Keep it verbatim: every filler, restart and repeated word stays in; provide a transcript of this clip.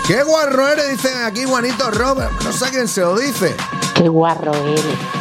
¡Qué guarro eres! Dicen aquí Juanito Robert. No sé a quién se lo dice. Qué guarro eres.